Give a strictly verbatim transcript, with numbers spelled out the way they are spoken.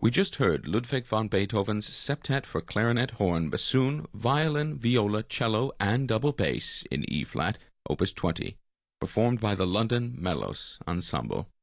We just heard Ludwig van Beethoven's Septet for clarinet, horn, bassoon, violin, viola, cello, and double bass in E-flat, Opus twenty, performed by the London Melos Ensemble.